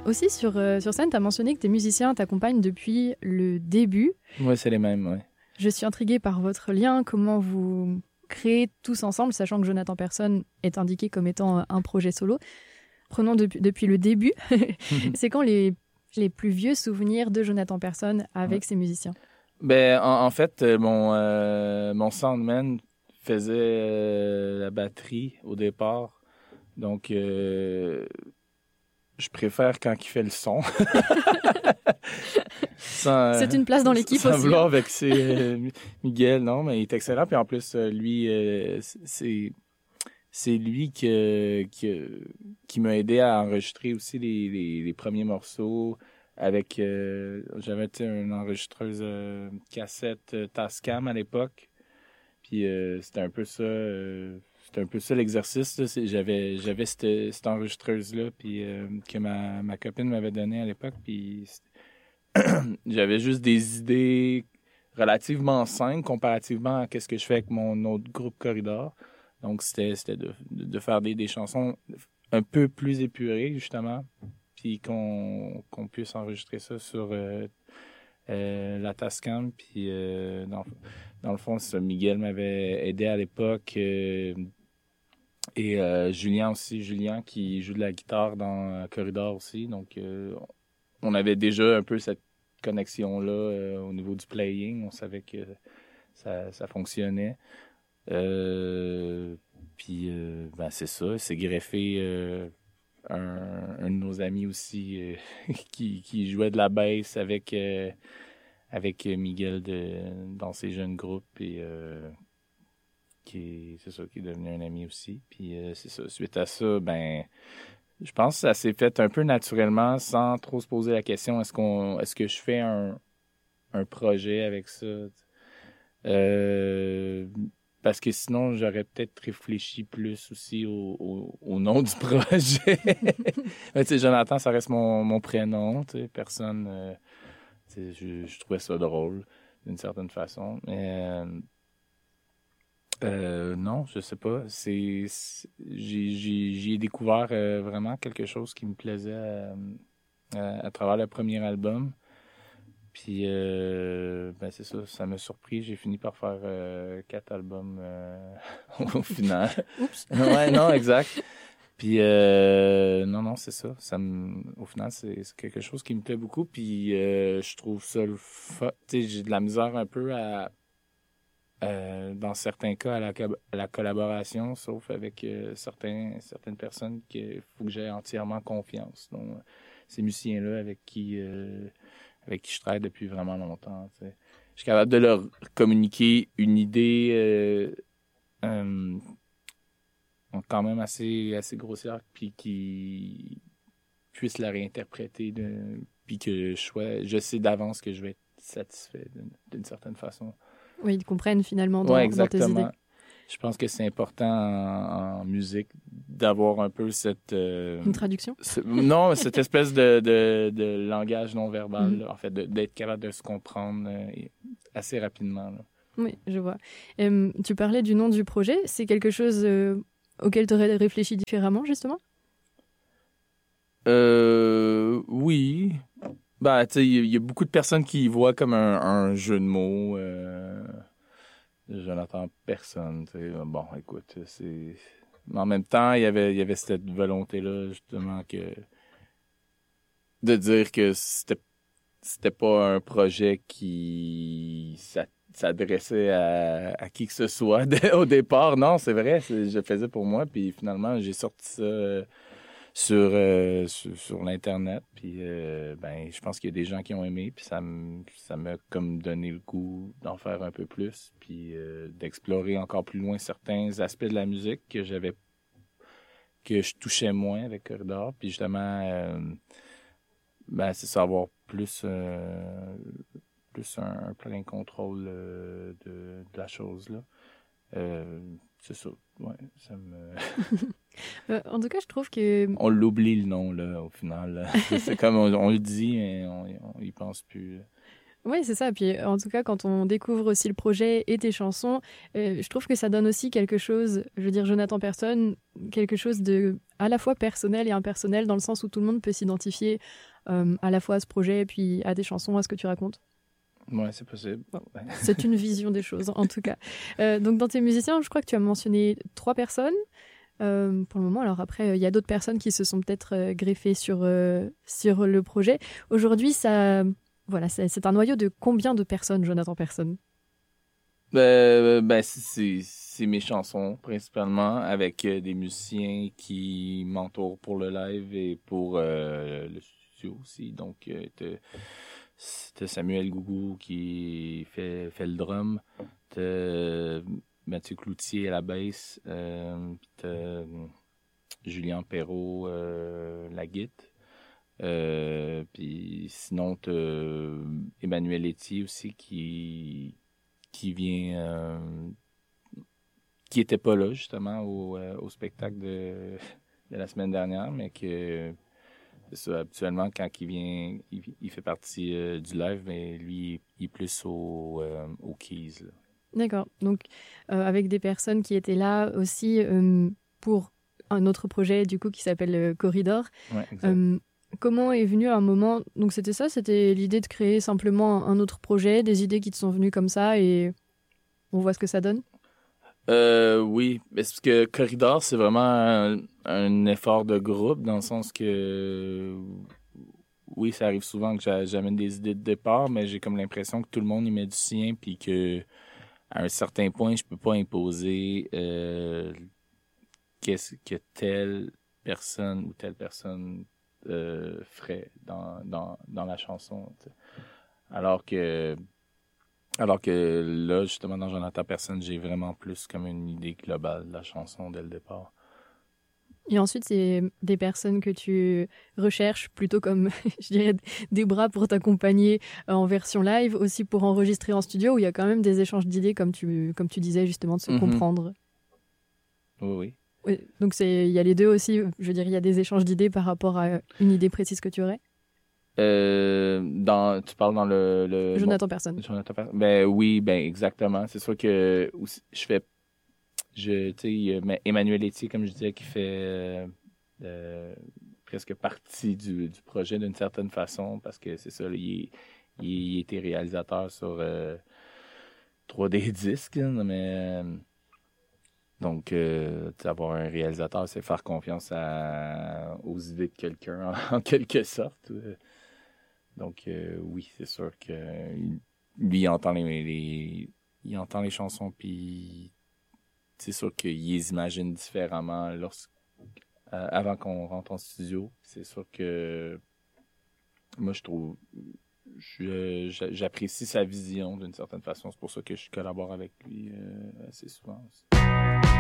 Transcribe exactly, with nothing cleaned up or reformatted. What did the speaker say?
Aussi, sur, euh, sur scène, tu as mentionné que tes musiciens t'accompagnent depuis le début. Oui, c'est les mêmes, oui. Je suis intriguée par votre lien, comment vous créez tous ensemble, sachant que Jonathan Persson est indiqué comme étant un projet solo. Prenons de, depuis le début. C'est quand les, les plus vieux souvenirs de Jonathan Persson avec ouais. ses musiciens? Ben, en, en fait, mon, euh, mon soundman faisait euh, la batterie au départ. Donc, euh, je préfère quand il fait le son. Sans, c'est une place dans l'équipe sans aussi. Sans vouloir vexer euh, Miguel, non, mais il est excellent. Puis en plus, lui, euh, c'est, c'est lui qui, qui, qui m'a aidé à enregistrer aussi les, les, les premiers morceaux. Avec, euh, j'avais une enregistreuse euh, cassette euh, Tascam à l'époque. Puis euh, c'était un peu ça, euh, c'était un peu ça l'exercice. Là. C'est, j'avais, j'avais cette, cette enregistreuse-là, puis euh, que ma, ma copine m'avait donnée à l'époque. Puis j'avais juste des idées relativement simples comparativement à ce que je fais avec mon autre groupe Corridor. Donc c'était, c'était de, de faire des, des chansons un peu plus épurées, justement. Puis qu'on, qu'on puisse enregistrer ça sur euh, euh, la Tascam. Puis euh, dans, dans le fond, ça, Miguel m'avait aidé à l'époque. Euh, et euh, Julien aussi, Julien qui joue de la guitare dans euh, Corridor aussi. Donc, euh, on avait déjà un peu cette connexion-là euh, au niveau du playing. On savait que ça, ça fonctionnait. Euh, puis, euh, ben, c'est ça, c'est greffé... Euh, Un, un de nos amis aussi euh, qui, qui jouait de la bass avec, euh, avec Miguel de, dans ses jeunes groupes et euh, qui est, c'est ça, qui est devenu un ami aussi. Puis euh, c'est ça, suite à ça, ben je pense que ça s'est fait un peu naturellement sans trop se poser la question est-ce qu'on est-ce que je fais un, un projet avec ça? Euh, Parce que sinon, j'aurais peut-être réfléchi plus aussi au, au, au nom du projet. Tu sais, Jonathan, ça reste mon, mon prénom. Tu sais, personne... Euh, tu sais, je, je trouvais ça drôle, d'une certaine façon. Mais euh, euh, non, je sais pas. C'est, c'est j'ai, j'ai, j'y ai découvert euh, vraiment quelque chose qui me plaisait à, à, à travers le premier album. Puis, euh, ben c'est ça, ça m'a surpris. J'ai fini par faire euh, quatre albums euh, au final. Oups! Ouais, non, exact. Puis, euh, non, non, c'est ça. ça me, au final, c'est, c'est quelque chose qui me plaît beaucoup. Puis, euh, je trouve ça le fa... Tu sais, j'ai de la misère un peu à, euh, dans certains cas, à la, à la collaboration, sauf avec euh, certains, certaines personnes qu'il faut que j'aie entièrement confiance. Donc, ces musiciens-là avec qui... Euh, avec qui je travaille depuis vraiment longtemps. T'sais. Je suis capable de leur communiquer une idée euh, euh, quand même assez, assez grossière, puis qui puisse la réinterpréter, de, puis que je, sois, je sais d'avance que je vais être satisfait d'une, d'une certaine façon. Oui, ils comprennent finalement dans, ouais, dans tes idées. Je pense que c'est important en, en musique d'avoir un peu cette... Euh, Une traduction? Ce, non, cette espèce de, de, de langage non-verbal, mm-hmm. là, en fait, de, d'être capable de se comprendre euh, assez rapidement. Là. Oui, je vois. Euh, tu parlais du nom du projet. C'est quelque chose euh, auquel tu aurais réfléchi différemment, justement? Euh, oui. Ben, tu sais, il y, y a beaucoup de personnes qui y voient comme un, un jeu de mots... Euh, Je n'entends personne. T'sais. Bon, écoute, c'est. Mais en même temps, il y avait, il y avait cette volonté-là, justement, que. De dire que c'était, c'était pas un projet qui s'adressait à, à qui que ce soit au départ. Non, c'est vrai, c'est, je le faisais pour moi, puis finalement, j'ai sorti ça. Euh, Sur, euh, sur sur l'internet, puis euh, ben je pense qu'il y a des gens qui ont aimé, puis ça me ça m'a comme donné le goût d'en faire un peu plus, puis euh, d'explorer encore plus loin certains aspects de la musique que j'avais que je touchais moins avec Corridor, puis justement euh, ben c'est savoir plus euh, plus un, un plein contrôle euh, de, de la chose là. Euh, c'est ça, ouais, ça me... euh, en tout cas, je trouve que... On l'oublie, le nom, là, au final. Là. C'est comme, on, on le dit, mais on, on y pense plus. Là. Oui, c'est ça. Puis en tout cas, quand on découvre aussi le projet et tes chansons, euh, je trouve que ça donne aussi quelque chose, je veux dire, Jonathan Persson, quelque chose de à la fois personnel et impersonnel, dans le sens où tout le monde peut s'identifier euh, à la fois à ce projet, puis à tes chansons, à ce que tu racontes. Ouais, c'est possible. Bon, c'est une vision des choses, en tout cas. Euh, donc, dans tes musiciens, je crois que tu as mentionné trois personnes euh, pour le moment. Alors après, il y a d'autres personnes qui se sont peut-être euh, greffées sur, euh, sur le projet. Aujourd'hui, ça... Voilà, c'est, c'est un noyau de combien de personnes, Jonathan Persson? Euh, ben, c'est, c'est mes chansons, principalement, avec euh, des musiciens qui m'entourent pour le live et pour euh, le studio aussi. Donc, euh, t'as, t'as Samuel Gougou qui fait, fait le drum, t'as Mathieu Cloutier à la basse, euh, t'as Julien Perrault euh, la guitare. Euh, puis sinon, t'as Emmanuel Etier aussi qui qui vient euh, qui était pas là justement au, euh, au spectacle de, de la semaine dernière, mais que c'est ça, habituellement quand il vient, il, il fait partie euh, du live, mais lui il est plus au, euh, au keys. Là. D'accord. Donc, euh, avec des personnes qui étaient là aussi euh, pour un autre projet, du coup, qui s'appelle euh, Corridor. Ouais, exact. Euh, comment est venu un moment... Donc, c'était ça, c'était l'idée de créer simplement un autre projet, des idées qui te sont venues comme ça et on voit ce que ça donne? Euh, oui, parce que Corridor, c'est vraiment un, un effort de groupe, dans le sens que oui, ça arrive souvent que j'a- j'amène des idées de départ, mais j'ai comme l'impression que tout le monde y met du sien, puis que à un certain point, je peux pas imposer euh, qu'est-ce que telle personne ou telle personne euh, ferait dans, dans, dans la chanson. T'sais. Alors que alors que là, justement, dans Jonathan Persson, j'ai vraiment plus comme une idée globale de la chanson dès le départ. Et ensuite, c'est des personnes que tu recherches plutôt comme, je dirais, des bras pour t'accompagner en version live, aussi pour enregistrer en studio, où il y a quand même des échanges d'idées, comme tu, comme tu disais, justement, de se Mm-hmm. comprendre. Oui, oui. Oui, donc c'est, il y a les deux aussi, je veux dire, il y a des échanges d'idées par rapport à une idée précise que tu aurais. Euh, dans, tu parles dans le... le Jonathan bon, Persson. Jonathan Persson. Ben oui, ben exactement. C'est sûr que aussi, je fais... Je, tu sais, Emmanuel Etier, comme je disais, qui fait euh, euh, presque partie du, du projet d'une certaine façon, parce que c'est ça, là, il, est, il, il était réalisateur sur euh, trois D disques, là, mais... Euh, donc, euh, avoir un réalisateur, c'est faire confiance à, aux idées de quelqu'un, en, en quelque sorte. Donc, euh, oui, c'est sûr que lui, il entend les, les, il entend les chansons, puis c'est sûr qu'il les imagine différemment lorsque, euh, avant qu'on rentre en studio. C'est sûr que moi, je trouve, je, j'apprécie sa vision d'une certaine façon. C'est pour ça que je collabore avec lui euh, assez souvent aussi.